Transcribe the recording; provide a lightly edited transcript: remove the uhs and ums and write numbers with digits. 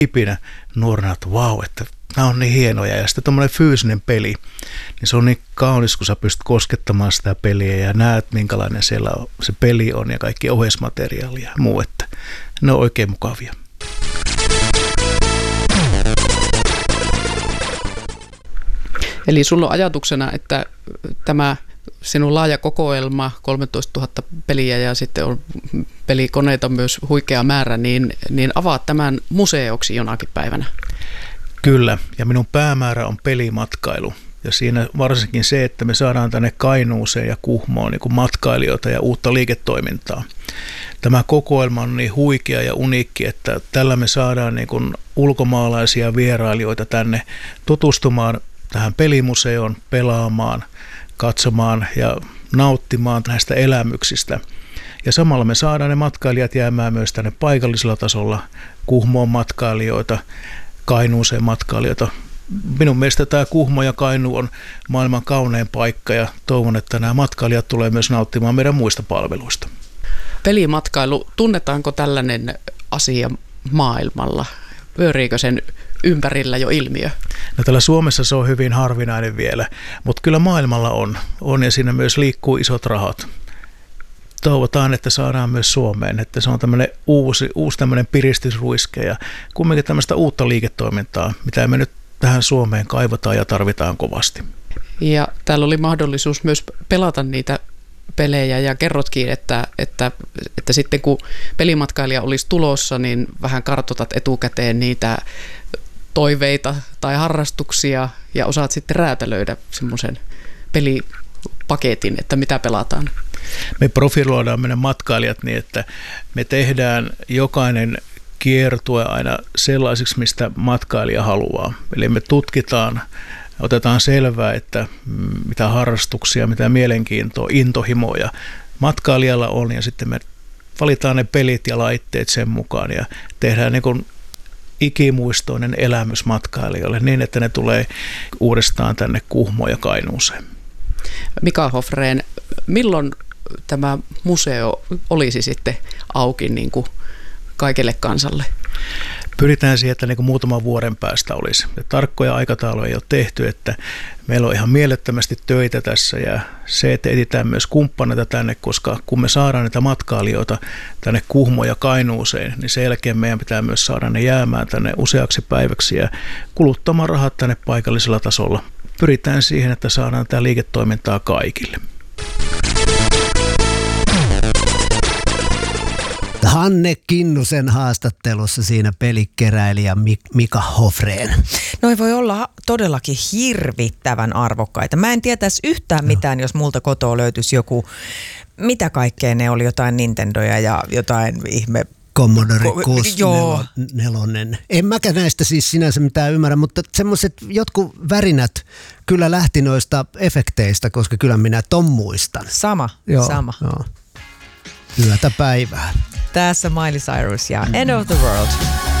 kipinä nuorena, että vau, että nämä on niin hienoja. Ja sitten tuommoinen fyysinen peli, niin se on niin kaunis, kun sä pystyt koskettamaan sitä peliä ja näet, minkälainen siellä se peli on ja kaikki ohjeismateriaali ja muu, että ne on oikein mukavia. Eli sulla on ajatuksena, että tämä sinun laaja kokoelma, 13 000 peliä ja sitten on pelikoneita myös huikea määrä, niin avaat tämän museoksi jonakin päivänä. Kyllä, ja minun päämäärä on pelimatkailu. Ja siinä varsinkin se, että me saadaan tänne Kainuuseen ja Kuhmoon niin kuin matkailijoita ja uutta liiketoimintaa. Tämä kokoelma on niin huikea ja uniikki, että tällä me saadaan niin kuin ulkomaalaisia vierailijoita tänne tutustumaan tähän pelimuseoon, pelaamaan, katsomaan ja nauttimaan näistä elämyksistä. Ja samalla me saadaan ne matkailijat jäämään myös tänne paikallisella tasolla, Kuhmoon matkailijoita, Kainuuseen matkailijoita. Minun mielestä tämä Kuhmo ja Kainuu on maailman kaunein paikka ja toivon, että nämä matkailijat tulee myös nauttimaan meidän muista palveluista. Pelimatkailu, tunnetaanko tällainen asia maailmalla? Pyöriikö sen ympärillä jo ilmiö? No täällä Suomessa se on hyvin harvinainen vielä, mutta kyllä maailmalla on ja siinä myös liikkuu isot rahat. Toivotaan, että saadaan myös Suomeen, että se on tämmöinen uusi tämmöinen piristysruiske ja kumminkin tämmöistä uutta liiketoimintaa, mitä me nyt tähän Suomeen kaivataan ja tarvitaan kovasti. Ja täällä oli mahdollisuus myös pelata niitä pelejä ja kerrotkin, että sitten kun pelimatkailija olisi tulossa, niin vähän kartoitat etukäteen niitä toiveita tai harrastuksia ja osaat sitten räätälöidä semmoisen pelipaketin, että mitä pelataan. Me profiloidaan meidän matkailijat niin, että me tehdään jokainen kiertue aina sellaisiksi, mistä matkailija haluaa. Eli me tutkitaan, otetaan selvää, että mitä harrastuksia, mitä mielenkiintoa, intohimoja matkailijalla on ja sitten me valitaan ne pelit ja laitteet sen mukaan ja tehdään niin kuin ikimuistoinen elämys matkailijoille niin, että ne tulee uudestaan tänne Kuhmoon ja Kainuuseen. Mika Hofrén, milloin tämä museo olisi sitten auki niin kuin kaikelle kansalle? Pyritään siihen, että niin kuin muutaman vuoden päästä olisi. Ja tarkkoja aikatauluja ei ole tehty, että meillä on ihan mielettömästi töitä tässä ja se, että etsitään myös kumppaneita tänne, koska kun me saadaan näitä matkailijoita tänne Kuhmoon ja Kainuuseen, niin sen jälkeen meidän pitää myös saada ne jäämään tänne useaksi päiväksi ja kuluttamaan rahat tänne paikallisella tasolla. Pyritään siihen, että saadaan tämä liiketoimintaa kaikille. Hanne Kinnusen haastattelussa siinä pelikeräilijä Mika Hofrén. Noi voi olla todellakin hirvittävän arvokkaita. Mä en tietäisi yhtään mitään, jos multa kotoa löytyisi joku, mitä kaikkea ne oli, jotain Nintendoja ja jotain ihme... Commodore 64. En mäkään näistä siis sinänsä mitään ymmärrä, mutta semmoiset jotkut värinät kyllä lähti noista efekteistä, koska kyllä minä ton muistan. Sama. Yötä päivää. Tässä Miley Cyrus ja End of the World.